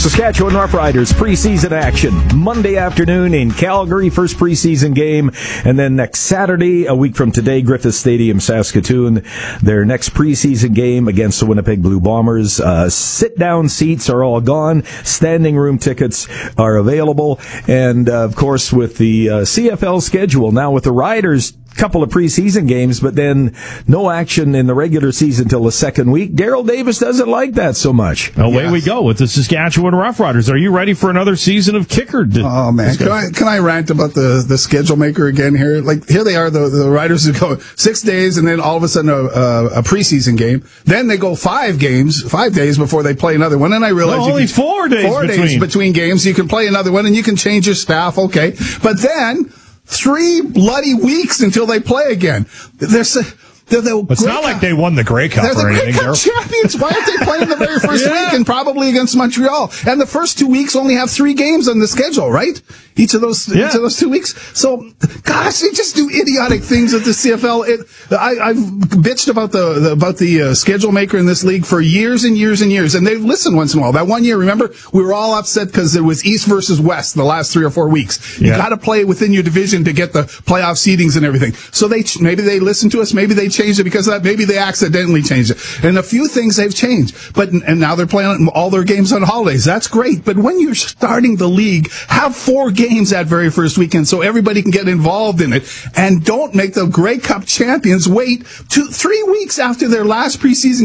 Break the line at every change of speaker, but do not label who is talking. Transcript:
Saskatchewan Roughriders preseason action Monday afternoon in Calgary, first preseason game, and then next Saturday, a week from today, Griffith Stadium, Saskatoon, their next preseason game against the Winnipeg Blue Bombers. Sit-down seats are all gone. Standing room tickets are available, and of course with the CFL schedule now with the Riders. Couple of preseason games, but then no action in the regular season till the second week. Daryl Davis doesn't like that so much.
Away we go with the Saskatchewan Roughriders. Are you ready for another season of kicker?
Oh man, can I rant about the schedule maker again here? Like here they are, the Riders who go 6 days and then all of a sudden a preseason game. Then they go 5 days before they play another one. And I realize
only 4 days
days between games. You can play another one and you can change your staff. Okay, but then 3 bloody weeks until they play again.
It's not like they won the Grey Cup
or
anything.
They're the Grey Cup champions. Why aren't they playing the very first week and probably against Montreal? And the first 2 weeks only have 3 games on the schedule, right? Each of those 2 weeks. So, gosh, they just do idiotic things at the CFL. I've bitched about the schedule maker in this league for years and years and years, and they've listened once in a while. That one year, remember, we were all upset because it was East versus West the last 3 or 4 weeks. You got to play within your division to get the playoff seedings and everything. So maybe they listened to us, maybe they changed it because of that, maybe they accidentally changed it. And a few things they've changed, and now they're playing all their games on holidays. That's great, but when you're starting the league, have 4 games that very first weekend so everybody can get involved in it, and don't make the Grey Cup champions wait 3 weeks after their last preseason